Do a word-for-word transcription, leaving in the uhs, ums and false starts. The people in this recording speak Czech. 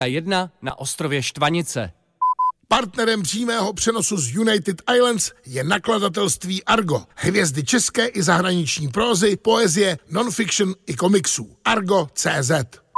jedna na ostrově Štvanice. Partnerem přímého přenosu z United Islands je nakladatelství Argo. Hvězdy české i zahraniční prózy, poezie, non-fiction i komiksů. Argo tečka cé zet